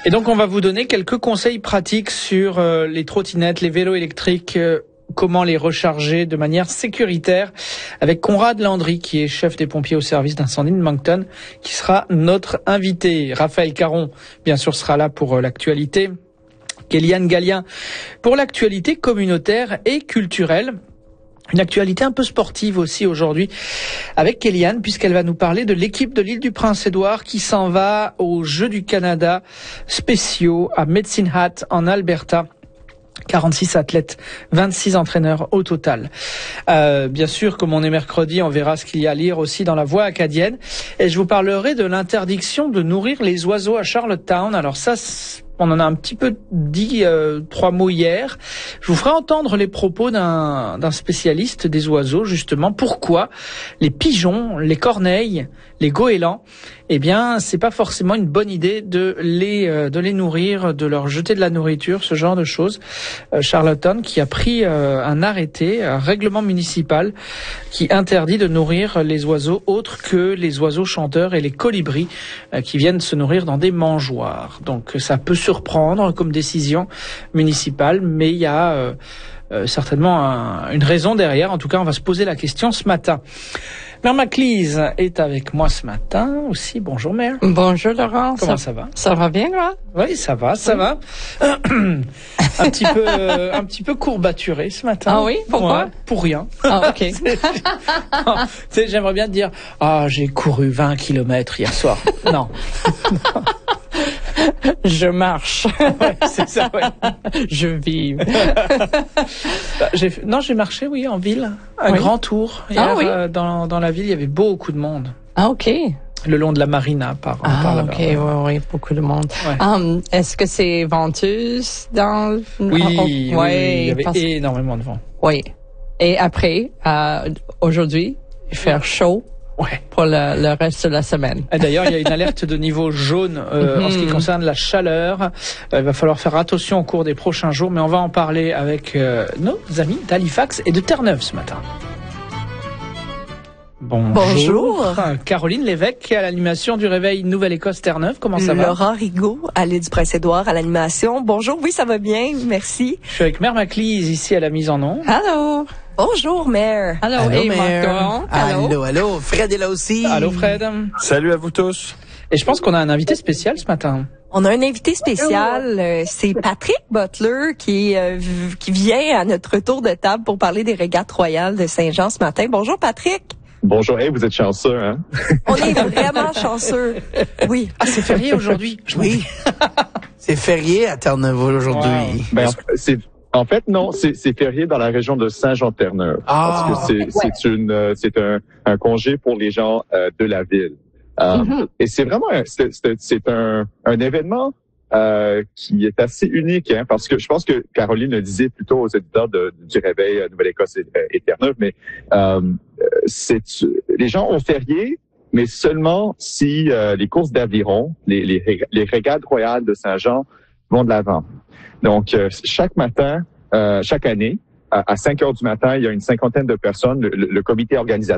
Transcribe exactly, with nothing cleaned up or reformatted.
Et donc, on va vous donner quelques conseils pratiques sur euh, les trottinettes, les vélos électriques, euh, comment les recharger de manière sécuritaire avec Conrad Landry, qui est chef des pompiers au service d'incendie de Moncton, qui sera notre invité. Raphaël Caron, bien sûr, sera là pour euh, l'actualité. Kéliane Gallien pour l'actualité communautaire et culturelle. Une actualité un peu sportive aussi aujourd'hui avec Kéliane, puisqu'elle va nous parler de l'équipe de l'île du Prince-Édouard qui s'en va aux Jeux du Canada spéciaux à Medicine Hat en Alberta. quarante-six athlètes, vingt-six entraîneurs au total. Euh, bien sûr, comme on est mercredi, on verra ce qu'il y a à lire aussi dans la Voix acadienne. Et je vous parlerai de l'interdiction de nourrir les oiseaux à Charlottetown. Alors ça, on en a un petit peu dit euh, trois mots hier. Je vous ferai entendre les propos d'un, d'un spécialiste des oiseaux, justement. Pourquoi les pigeons, les corneilles, les goélands, eh bien, c'est pas forcément une bonne idée de les euh, de les nourrir, de leur jeter de la nourriture, ce genre de choses. Euh, Charlottetown qui a pris euh, un arrêté, un règlement municipal qui interdit de nourrir les oiseaux autres que les oiseaux chanteurs et les colibris euh, qui viennent se nourrir dans des mangeoires. Donc, ça peut surprendre comme décision municipale, mais il y a euh, euh, certainement un, une raison derrière. En tout cas, on va se poser la question ce matin. Mère Maclise est avec moi ce matin aussi. Bonjour Mère. Bonjour Laurent. Comment ça, ça va? Ça va bien, toi? Oui, ça va, ça oui. va. un petit peu, euh, un petit peu courbaturé ce matin. Ah oui? Pourquoi? Ouais, pour rien. Ah, ok. Non, tu sais, j'aimerais bien te dire, ah, j'ai couru vingt kilomètres hier soir. Non. Je marche. Ouais, c'est ça, ouais. Je vis. j'ai, non, j'ai marché, oui, en ville. Un oui. grand tour. Hier, ah oui? euh, dans, dans la ville, il y avait beaucoup de monde. Ah, ok. Le long de la marina, par, ah, par là-bas. ok, oui, oui, beaucoup de monde. Ouais. Um, est-ce que c'est venteuse dans... Oui, oh, oh, oui, ouais, il y avait parce... énormément de vent. Oui. Et après, euh, aujourd'hui, il fait chaud. Ouais. Pour le, le reste de la semaine. Et d'ailleurs, il y a une alerte de niveau jaune euh, mm-hmm. en ce qui concerne la chaleur. Euh, il va falloir faire attention au cours des prochains jours, mais on va en parler avec euh, nos amis d'Halifax et de Terre-Neuve ce matin. Bonjour. Bonjour. Caroline Lévesque à l'animation du Réveil Nouvelle-Écosse Terre-Neuve. Comment ça va? Laurent Rigaud à l'île du Prince-Édouard à l'animation. Bonjour. Oui, ça va bien. Merci. Je suis avec Mère Maclise ici à la mise en onde. Allô. Bonjour, Mère. Allô, allô hey, Mère. Allô. allô, allô. Fred est là aussi. Allô, Fred. Salut à vous tous. Et je pense qu'on a un invité spécial ce matin. On a un invité spécial, euh, c'est Patrick Butler qui euh, qui vient à notre tour de table pour parler des régates royales de Saint-Jean ce matin. Bonjour, Patrick. Bonjour, hey, vous êtes chanceux, hein? On est vraiment chanceux. Oui. Ah, c'est férié aujourd'hui. Oui. C'est férié à Terre-Neuve aujourd'hui. Wow. Ben, c'est En fait, non, c'est, c'est férié dans la région de Saint-Jean-Terre-Neuve. Ah, parce que c'est, ouais. c'est une, c'est un, un congé pour les gens euh, de la ville. Euh, mm-hmm. Et c'est vraiment, un, c'est, c'est, c'est un, un événement euh, qui est assez unique, hein, parce que je pense que Caroline le disait plutôt aux éditeurs de, du Réveil Nouvelle-Écosse et, et Terre-Neuve, mais euh, c'est, les gens ont férié, mais seulement si euh, les courses d'aviron, les, les, les régates royales de Saint-Jean vont de l'avant. Donc, euh, chaque matin, euh, chaque année, à, à cinq heures du matin, il y a une cinquantaine de personnes, le, le comité organisateur